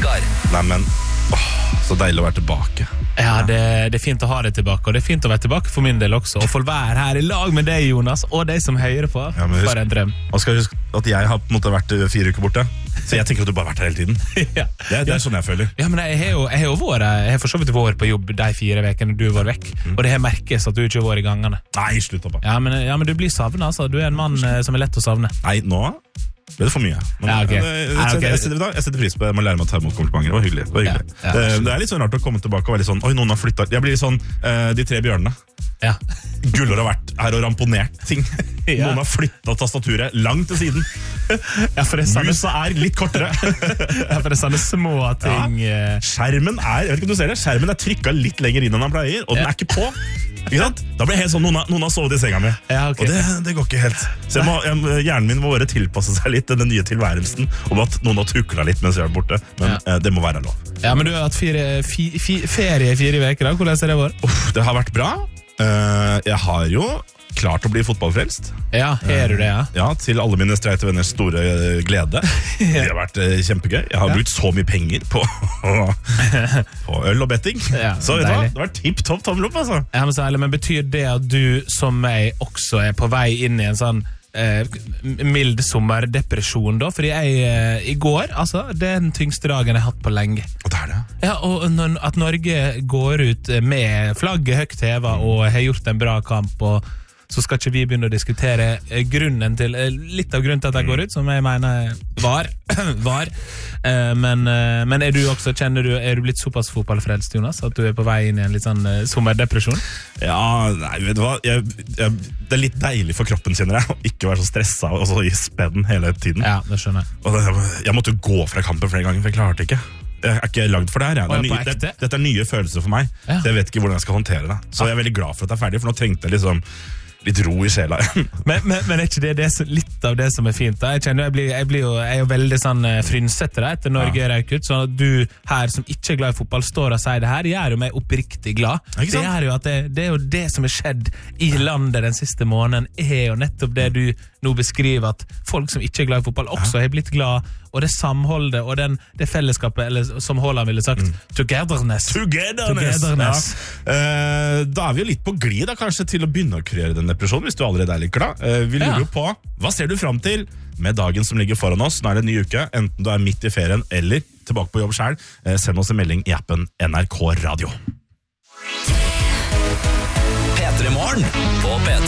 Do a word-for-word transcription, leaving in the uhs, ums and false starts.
Vegard. Nei, men åh, så deilig å være tilbake. Ja, det, det er fint å ha det tilbake, og det er fint å være tilbake for min del også, og få være her i lag med deg, Jonas, og de som hører på. Ja, men husk, for en drøm. Og skal huske at jeg har på en måte vært fire uker borte, så jeg tenker at du bare har vært her hele tiden. ja. det, det er sånn jeg føler. Ja, men jeg har jo, jeg har jo vært, jeg har for så vidt vært på jobb de fire vekene du var vekk, mm. og det har merkes at du ikke har vært i gangene. Nei, slutt opp. Ja, men, ja, men du blir savnet, altså. Du er en mann eh, som er lett å savne. Nei, nå ble det for mye. Men, ja, okay. det, det, ja, okay. jeg, setter, jeg setter pris på det. Jeg må lære meg å ta imot komplimenter. Det var hyggelig. Det, var hyggelig. Ja, ja, det, det er litt sånn rart å komme tilbake og være litt sånn, oi, noen har flyttet. Jeg blir litt sånn, uh, de tre bjørnene. Ja. Gullår har vært her og ramponert ting. ja. Noen har flyttet tastaturet langt til siden. ja, for det er sånne... Musa er litt kortere. ja, for det er sånne små ting. Ja. Skjermen er, jeg vet ikke om du ser det, skjermen er trykket litt lenger inn enn han pleier, og den er ikke på. Ikke sant? Da blir det helt sånn, noen har, noen har sovet i senga mi. Ja, okay. Og det, det går ikke helt. Så jeg må, jeg, hjernen min må bare tilpasse seg litt denne nye tilværelsen om at noen har tuklet litt mens jeg er borte. Men ja. eh, det må være lov. Ja, men du har hatt fire, fi, fi, ferie i fire veker da. Hvordan er det vært? Uff, det har vært bra. Uh, jeg har jo klart å bli fotballfrelst. Ja, er du det, ja? Ja, til alle mine streite venners store glede. Det har vært uh, kjempegøy. Jeg har ja. brukt så mye penger på, på øl og betting. Ja, så vet du hva, det var tipp topp tommel opp, altså. Ja, men, så, men betyr det at du som meg også er på vei inn i en sånn eh, mild sommerdepresjon da? Fordi jeg eh, i går, altså, det er den tyngste dagen jeg har hatt på lenge. Og det er det? Ja, og når, at Norge går ut med flagget høyt hevet og har gjort en bra kamp, og så skal ikke vi begynne å diskutere grunnen til, litt av grunnen til at jeg går ut, som jeg mener var, var. Men, men er du også, kjenner du, er du blitt såpass fotballfrelst, Jonas, at du er på vei inn i en litt sånn sommerdepresjon? Ja, nei, vet du hva, jeg, jeg, det er litt deilig for kroppen, kjenner jeg, å ikke være så stresset og så i spenn hele tiden. Ja, det skjønner jeg. Og det, jeg måtte gå fra kampen flere ganger, for jeg klarte ikke. Jeg er ikke lagd for det her. Ja. Det er nye, det, dette er nye følelser for meg, ja. Så jeg vet ikke hvordan jeg skal håndtere det. Så jeg er veldig glad for at jeg er ferdig, for nå trengte jeg liksom litt ro i sjela. men, men, men er ikke det, det som, litt av det som er fint? Da? Jeg, kjenner, jeg, blir, jeg, blir jo, jeg er jo veldig sånn frynsete da, etter Norge ja. røyk ut, så at du her som ikke er glad i fotball står og sier det her, gjør jo meg oppriktig glad. Det, er jo at det, det er jo det som er skjedd i landet den siste måneden, er jo nettopp det du nå beskriver, at folk som ikke er glad i fotball også har blitt glad, og det samholdet og den, det fellesskapet, eller som Haaland ville sagt, mm. togetherness. Togetherness. togetherness. Ja. Uh, da er vi jo litt på glid da, kanskje, til å begynne å kurere den depresjonen, hvis du allerede er litt glad. Uh, vi lurer jo ja. på, hva ser du frem til med dagen som ligger foran oss? Nå er det en ny uke, enten du er midt i ferien eller tilbake på jobb selv. Uh, send oss en melding i appen N R K Radio. P tre Morgen på P tre.